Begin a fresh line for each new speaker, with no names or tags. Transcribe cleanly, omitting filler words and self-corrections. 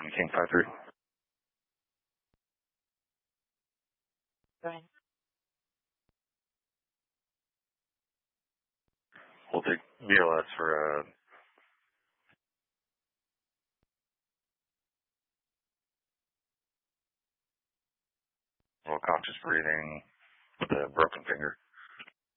King 5-3.
Right.
We'll take BLS for a little conscious breathing with a broken finger.